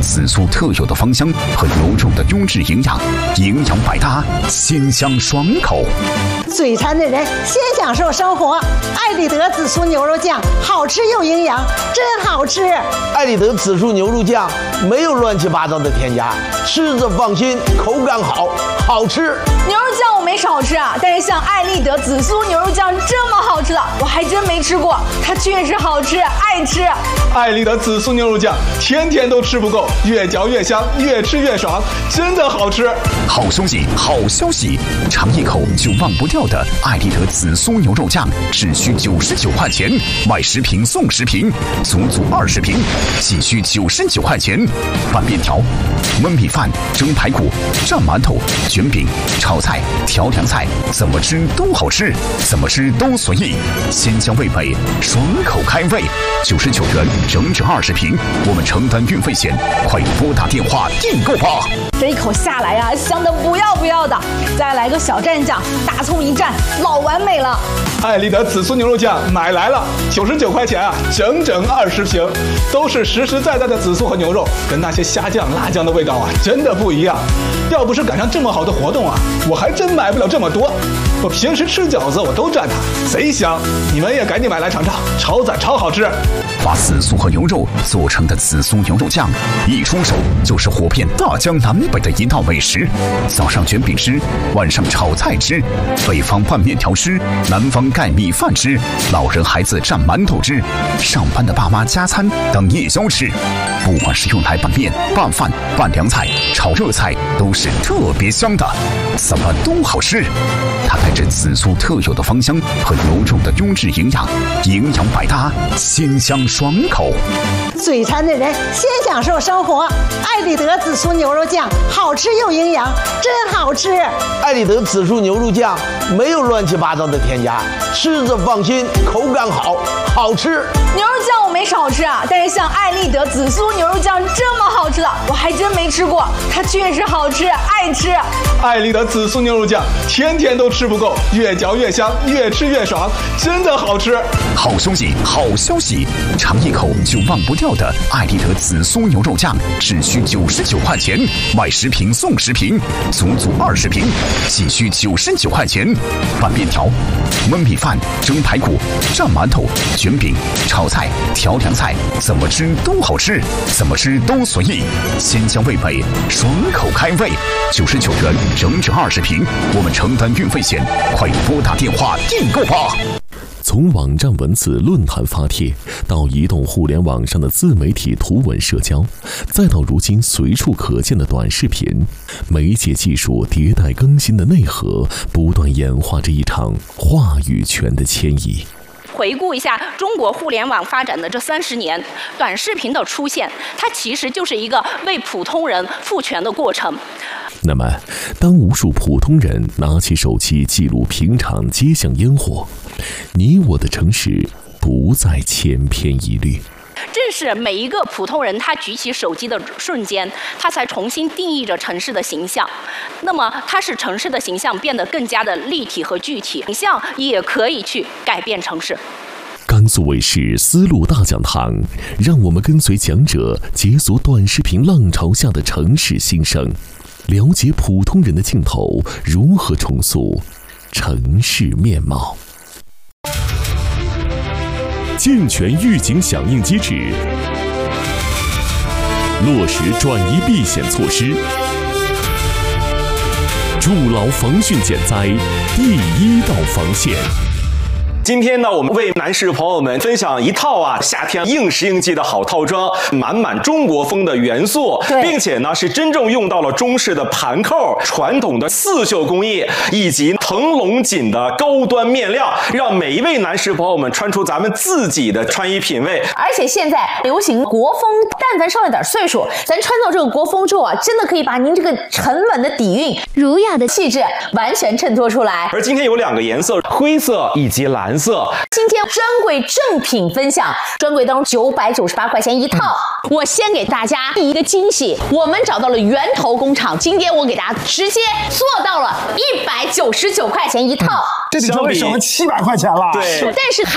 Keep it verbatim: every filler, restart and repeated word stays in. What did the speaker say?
紫苏特有的芳香和牛肉的优质营养，营养百搭，鲜香爽口。 嘴馋的人先享受生活。爱丽德紫苏牛肉酱好吃又营养，真好吃。 爱丽德紫苏牛肉酱没有乱七八糟的添加，吃着放心，口感好，好吃。 牛肉酱我没少吃啊，但是像爱丽德紫苏牛肉酱这么好吃的，我还真没吃过。它确实好吃，爱吃。 爱丽德紫苏牛肉酱天天都吃不够，越嚼越香，越吃越爽，真的好吃。 好消息，好消息！尝一口就忘不掉的爱丽德紫苏牛肉酱，只需九十九块钱，买十瓶送十瓶，足足二十瓶，仅需九十九块钱。拌面条、焖米饭、蒸排骨、蘸馒头、卷饼、炒菜、调凉菜，怎么吃都好吃，怎么吃都随意，鲜香味美，爽口开胃。九十九元整整二十瓶，我们承担运费险，快拨打电话订购吧！ 这一口下来呀、啊，香的不要不要的，再来个小蘸酱，大葱一蘸，老完美了。 爱丽德紫苏牛肉酱买来了，九十九块钱啊，整整二十瓶，都是实实在在的紫苏和牛肉，跟那些虾酱、辣酱的味道啊，真的不一样。要不是赶上这么好的活动啊，我还真买不了这么多。我平时吃饺子我都蘸它，贼香。你们也赶紧买来尝尝，超赞超好吃。 把紫苏和牛肉做成的紫苏牛肉酱，一出手就是火遍大江南北的一道美食。早上卷饼吃，晚上炒菜吃，北方拌面条吃，南方盖米饭吃，老人孩子蘸馒头吃，上班的爸妈加餐当夜宵吃。不管是用来拌面、拌饭、拌凉菜、炒热菜，都是特别香的，怎么都好吃。它带着紫苏特有的芳香和牛肉的优质营养，营养百搭，鲜香爽口。 嘴馋的人先享受生活。爱丽德紫苏牛肉酱好吃又营养，真好吃。 爱丽德紫苏牛肉酱没有乱七八糟的添加，吃着放心，口感好，好吃。 牛肉酱我没少吃啊，但是像爱丽德紫苏牛肉酱这么好吃的，我还真没吃过。它确实好吃，爱吃。 爱丽德紫苏牛肉酱天天都吃不够，越嚼越香，越吃越爽，真的好吃。 好消息，好消息！尝一口就忘不掉的爱丽德紫苏牛肉酱，只需九十九块钱，买十瓶送十瓶，足足二十瓶，仅需九十九块钱。拌面条、焖米饭、蒸排骨、蘸馒头、卷饼、炒菜、调凉菜，怎么吃都好吃，怎么吃都随意，鲜香味美，爽口开胃。九十九元整整二十瓶，我们承担运费险，快拨打电话订购吧！ 从网站文字论坛发帖，到移动互联网上的自媒体图文社交，再到如今随处可见的短视频，媒介技术迭代更新的内核，不断演化着一场话语权的迁移。 回顾一下中国互联网发展的这三十年，短视频的出现，它其实就是一个为普通人赋权的过程。 那么，当无数普通人拿起手机记录平常街巷烟火，你我的城市不再千篇一律。 正是每一个普通人他举起手机的瞬间，他才重新定义着城市的形象。那么，它使城市的形象变得更加的立体和具体，形象也可以去改变城市。 甘肃卫视丝路大讲堂，让我们跟随讲者解锁短视频浪潮下的城市新生，了解普通人的镜头如何重塑城市面貌。健全预警响应机制，落实转移避险措施，筑牢防汛减灾第一道防线。 今天呢，我们为男士朋友们分享一套啊夏天应时应季的好套装，满满中国风的元素，并且呢是真正用到了中式的盘扣、传统的刺绣工艺以及腾龙锦的高端面料，让每一位男士朋友们穿出咱们自己的穿衣品味。 而且现在流行国风，但凡上了点岁数，咱穿到这个国风之后啊，真的可以把您这个沉稳的底蕴、儒雅的气质完全衬托出来。 而今天有两个颜色，灰色以及蓝色。 今天专柜正品分享，专柜当中九百九十八块钱一套、嗯，我先给大家一个惊喜，我们找到了源头工厂，今天我给大家直接做到了一百九十九块钱一套， 嗯、这比专柜省了七百块钱了。 对， 但是还